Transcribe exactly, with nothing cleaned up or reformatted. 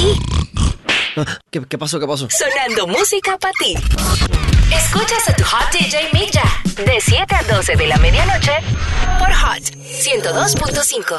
aquí. ¿Qué, qué pasó? ¿Qué pasó? Sonando música para ti. Escuchas a tu Hot D J Mick Ya, de siete a doce de la medianoche, por Hot ciento dos punto cinco.